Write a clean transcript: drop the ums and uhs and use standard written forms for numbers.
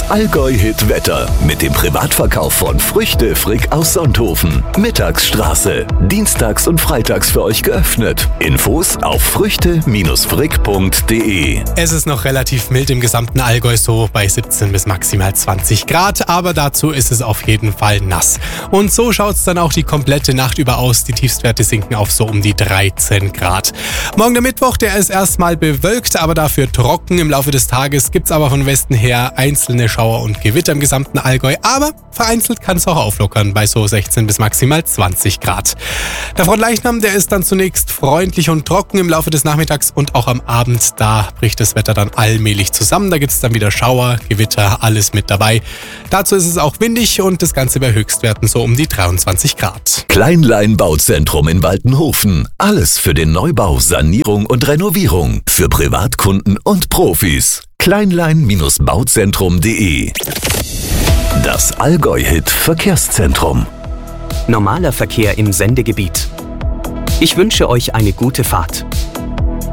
Allgäu-Hit Wetter mit dem Privatverkauf von Früchte Frick aus Sonthofen. Mittagsstraße. Dienstags und freitags für euch geöffnet. Infos auf früchte-frick.de. Es ist noch relativ mild im gesamten Allgäu, so bei 17 bis maximal 20 Grad, aber dazu ist es auf jeden Fall nass. Und so schaut es dann auch die komplette Nacht über aus. Die Tiefstwerte sinken auf so um die 13 Grad. Morgen der Mittwoch, der ist erstmal bewölkt, aber dafür trocken. Im Laufe des Tages gibt es aber von Westen her einzelne Schauer und Gewitter im gesamten Allgäu, aber vereinzelt kann es auch auflockern bei so 16 bis maximal 20 Grad. Der Frontleichnam, der ist dann zunächst freundlich und trocken im Laufe des Nachmittags und auch am Abend, da bricht das Wetter dann allmählich zusammen. Da gibt es dann wieder Schauer, Gewitter, alles mit dabei. Dazu ist es auch windig und das Ganze bei Höchstwerten so um die 23 Grad. Kleinlein Bauzentrum in Waltenhofen. Alles für den Neubau, Sanierung und Renovierung. Für Privatkunden und Profis. Kleinlein-bauzentrum.de. Das Allgäu-Hit Verkehrszentrum. Normaler Verkehr im Sendegebiet. Ich wünsche euch eine gute Fahrt.